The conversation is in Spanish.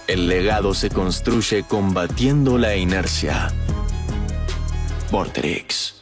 El legado se construye combatiendo la inercia. Vorterix.